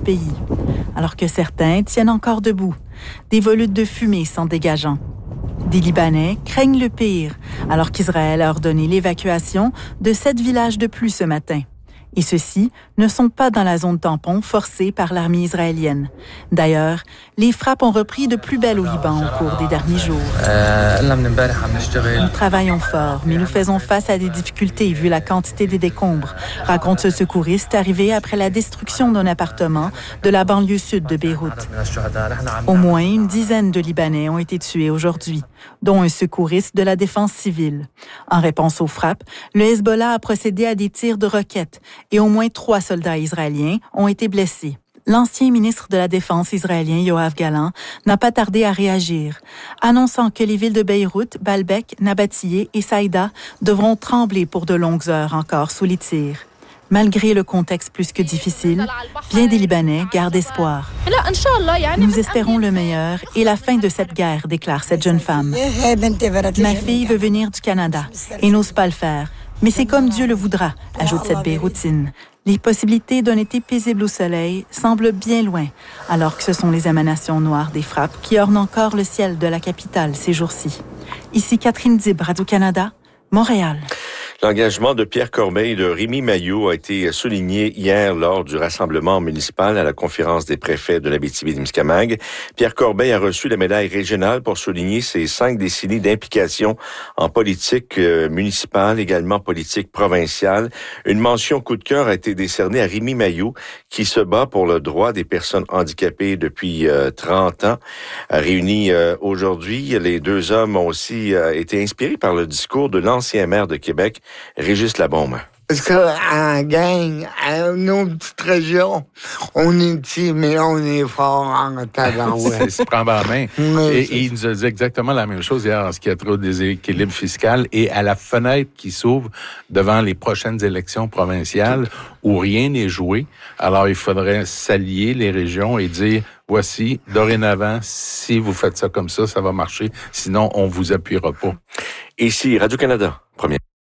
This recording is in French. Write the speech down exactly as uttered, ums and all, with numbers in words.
pays, alors que certains tiennent encore debout, des volutes de fumée s'en dégageant. Des Libanais craignent le pire, alors qu'Israël a ordonné l'évacuation de sept villages de plus ce matin. Et ceux-ci ne sont pas dans la zone tampon forcée par l'armée israélienne. D'ailleurs, les frappes ont repris de plus belle au Liban au cours des derniers jours. Nous travaillons fort, mais nous faisons face à des difficultés vu la quantité des décombres, raconte ce secouriste arrivé après la destruction d'un appartement de la banlieue sud de Beyrouth. Au moins une dizaine de Libanais ont été tués aujourd'hui, dont un secouriste de la défense civile. En réponse aux frappes, le Hezbollah a procédé à des tirs de roquettes et au moins trois soldats israéliens ont été blessés. L'ancien ministre de la Défense israélien Yoav Gallant n'a pas tardé à réagir, annonçant que les villes de Beyrouth, Baalbek, Nabatiyeh et Saïda devront trembler pour de longues heures encore sous les tirs. Malgré le contexte plus que difficile, bien des Libanais gardent espoir. Nous espérons le meilleur et la fin de cette guerre, déclare cette jeune femme. Ma fille veut venir du Canada et n'ose pas le faire. Mais c'est comme Dieu le voudra, ajoute cette Beyrouthine. Les possibilités d'un été paisible au soleil semblent bien loin, alors que ce sont les émanations noires des frappes qui ornent encore le ciel de la capitale ces jours-ci. Ici Catherine Dib, Radio-Canada, Montréal. L'engagement de Pierre Corbeil et de Rémi Mailloux a été souligné hier lors du rassemblement municipal à la conférence des préfets de l'Abitibi-Témiscamingue. Pierre Corbeil a reçu la médaille régionale pour souligner ses cinq décennies d'implication en politique municipale, également politique provinciale. Une mention coup de cœur a été décernée à Rémi Mailloux, qui se bat pour le droit des personnes handicapées depuis euh, trente ans. Réunis euh, aujourd'hui, les deux hommes ont aussi euh, été inspirés par le discours de l'ancien maire de Québec, Régis Labaume. Parce qu'en gang, à nos petites régions, on est petit, mais on est fort en talent. Ouais. Il se prend par la main. Et, et il nous a dit exactement la même chose hier en ce qui a trait au déséquilibre fiscal et à la fenêtre qui s'ouvre devant les prochaines élections provinciales où rien n'est joué. Alors, il faudrait s'allier les régions et dire, voici, dorénavant, si vous faites ça comme ça, ça va marcher. Sinon, on vous appuiera pas. Ici, Radio-Canada, première.